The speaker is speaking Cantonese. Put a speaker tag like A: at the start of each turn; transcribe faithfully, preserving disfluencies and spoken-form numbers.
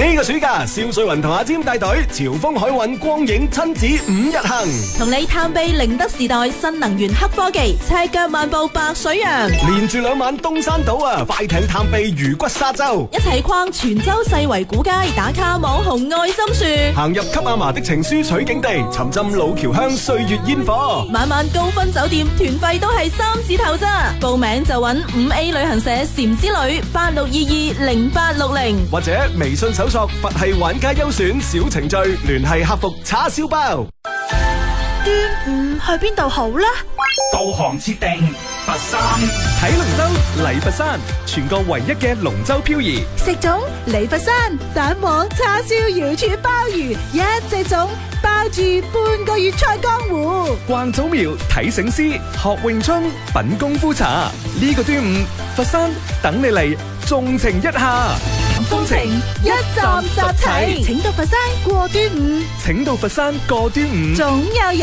A: 呢個暑假，蕭瑞雲同阿占帶隊，潮風海運光影親子五日行，
B: 同你探秘寧德時代新能源黑科技，赤腳漫步白水洋，
A: 連住兩晚東山島啊，快艇探秘魚骨沙洲，
B: 一齊逛泉州世圍古街，打卡網紅愛心樹，
A: 行入給阿嫲的情書取景地，沉浸老橋香歲月煙火，
B: 晚晚高分酒店，團費都係三字頭咋，報名就揾五 A 旅行社禪之旅八六二二零八六零，
A: 或者微信搜索佛系玩家優選小程序，聯繫客服叉燒包。
B: 端午去邊度好呢？
C: 導航設定佛山，
D: 睇龍舟嚟佛山，全國唯一嘅龍舟漂移。
B: 食粽嚟佛山，蛋黃叉燒瑤柱鮑魚，一隻粽包住半個月菜江湖。
D: 逛祖廟睇醒獅，學詠春品功夫茶。呢個端午，佛山等你嚟縱情一下。
B: 風情一站集齊，請到佛山過端午，
D: 請到佛山過端午，
B: 總有